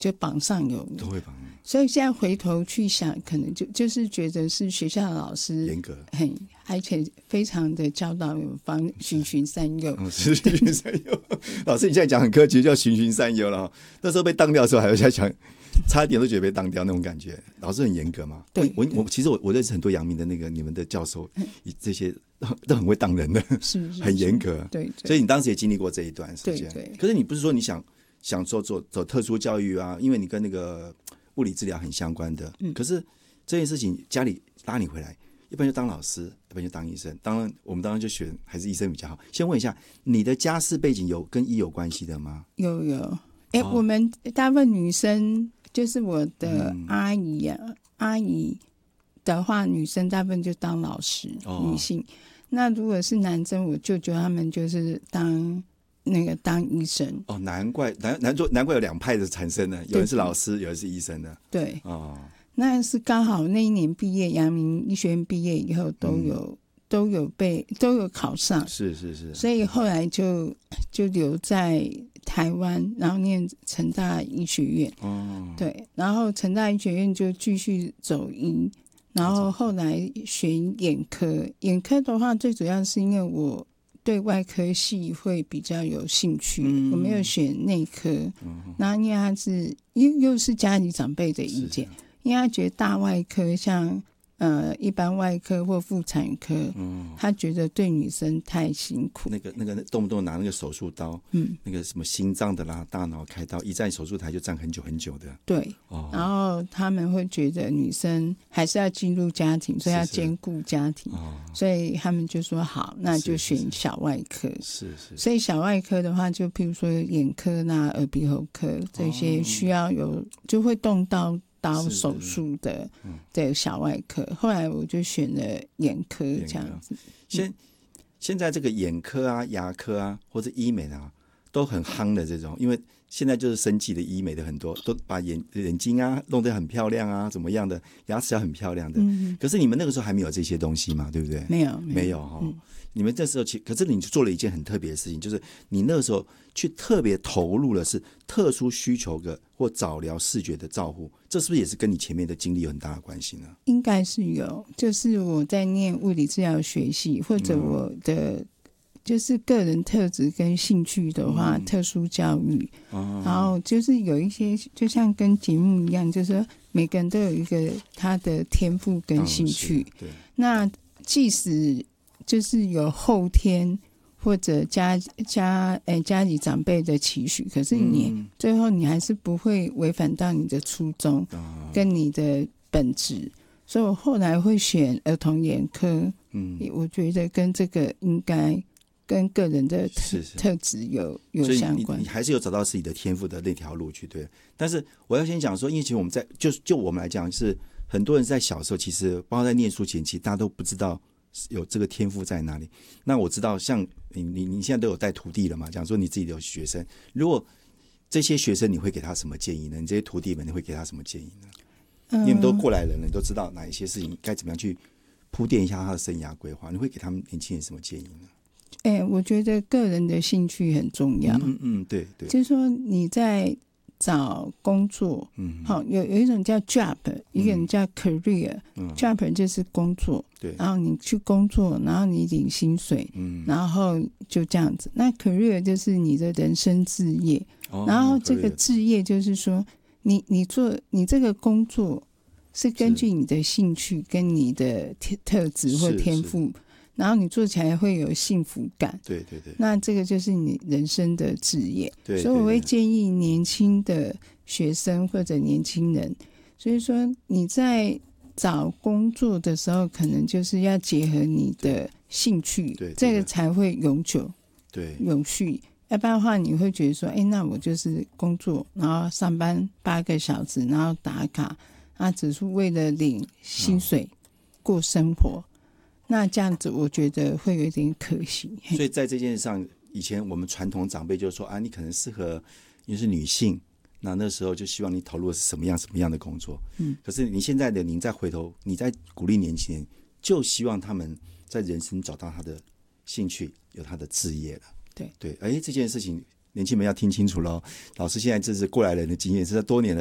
就榜上有名， 都会榜， 所以现在回头去想，可能就是觉得是学校的老师严格， 而且非常的教导有方，循循善诱。 是循循善诱。老师，你现在讲很客气，叫循循善诱了。那时候被当掉的时候，还有在想，差一点都觉得被当掉那种感觉。老师很严格嘛？ 对， 其实我认识很多阳明的你们的教授，这些都很会当人的， 是很严格。 对， 所以你当时也经历过这一段时间。 对。 可是你不是说你想走特殊教育啊？因为你跟那个物理治疗很相关的。可是这件事情家里拉你回来，一般就当老师，一般就当医生。我们当然就选还是医生比较好。先问一下，你的家世背景有跟医有关系的吗？ 有。我们大部分女生，就是我的阿姨阿姨的话，女生大部分就当老师，女性。那如果是男生，我舅舅他们就是当医生。 难怪有两派的产生呢，有人是老师，有人是医生的。 对。那是刚好那一年毕业，阳明医学院毕业以后都有考上， 是， 所以后来就留在台湾，然后念成大医学院。对，然后成大医学院就继续走医，然后后来选眼科。眼科的话，最主要是因为我对外科系会比较有兴趣，我没有选内科。然后因为他是又是家里长辈的意见，因为他觉得大外科像一般外科或妇产科，他觉得对女生太辛苦。 那个动不动拿那个手术刀，那个什么心脏的啦、大脑开刀，一站手术台就站很久很久的。 对。然后他们会觉得女生还是要进入家庭，所以要兼顾家庭，所以他们就说好，那就选小外科。 是。 所以小外科的话，就譬如说眼科啦、耳鼻喉科这些需要就会动到刀手术的小外科。后来我就选了眼科这样子。 现在这个眼科啊、牙科啊或者医美啊都很夯的这种，因为现在就是生技的医美的很多，都把眼睛啊弄得很漂亮啊，怎么样的，牙齿要很漂亮的。可是你们那个时候还没有这些东西嘛，对不对？没有。你们这时候可是你做了一件很特别的事情，就是你那个时候去特别投入的是特殊需求的或早疗视觉的照护，这是不是也是跟你前面的经历有很大的关系呢？ 应该是有，就是我在念物理治疗学系，或者我的就是个人特质跟兴趣的话，特殊教育，然后就是有一些就像跟节目一样，就是说每个人都有一个他的天赋跟兴趣。那即使就是有后天或者家里长辈的期许，可是你最后你还是不会违反到你的初衷跟你的本质。所以我后来会选儿童眼科，我觉得跟这个应该跟个人的特质有相关。 你还是有找到自己的天赋的那条路去。对，但是我要先讲说，因为其实我们在就我们来讲，是很多人在小时候，其实包括在念书前期，大家都不知道有这个天赋在哪里。那我知道像你现在都有带徒弟了嘛，讲说你自己有学生，如果这些学生你会给他什么建议呢？你这些徒弟们你会给他什么建议呢？因为你们都过来人了，你都知道哪一些事情该怎么样去铺垫一下他的生涯规划，你会给他们年轻人什么建议呢？ 我觉得个人的兴趣很重要。 对， 就是说你在找工作，有一种叫 job， 一个人叫 career，job 就是工作， 对， 然后你去工作，然后你领薪水，然后就这样子。那 career 就是你的人生志业，然后这个志业就是说你做你这个工作是根据你的兴趣跟你的特质或天赋，然后你做起来会有幸福感。 对， 那这个就是你人生的志业。所以我会建议年轻的学生或者年轻人，所以说你在找工作的时候，可能就是要结合你的兴趣，这个才会永久永续。要不然的话你会觉得说那我就是工作，然后上班8个小时，然后打卡，只是为了领薪水过生活，那这样子我觉得会有一点可惜。 所以在这件事上，以前我们传统长辈就说你可能适合，因为是女性，那时候就希望你投入的是什么样的工作。可是你现在的您再回头，你在鼓励年轻人，就希望他们在人生找到他的兴趣，有他的志业了。对，这件事情年轻们要听清楚喽。老师现在这是过来人的经验，是多年的